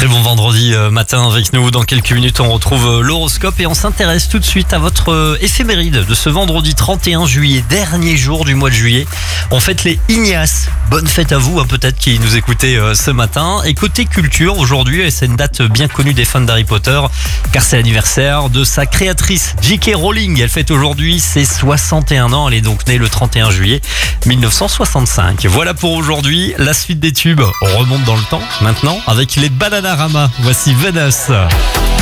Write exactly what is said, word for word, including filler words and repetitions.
Très bon vendredi matin avec nous. Dans quelques minutes, on retrouve l'horoscope et on s'intéresse tout de suite à votre éphéméride de ce vendredi trente et un juillet, dernier jour du mois de juillet. On fête les Ignaces. Bonne fête à vous, hein, peut-être qui nous écoutez ce matin. Et côté culture, aujourd'hui, c'est une date bien connue des fans d'Harry Potter, car c'est l'anniversaire de sa créatrice, J K Rowling. Elle fête aujourd'hui ses soixante et un ans. Elle est donc née le trente et un juillet mille neuf cent soixante-cinq. Voilà pour aujourd'hui. La suite des tubes, on remonte dans le temps maintenant avec les Bananarama. Voici Venus.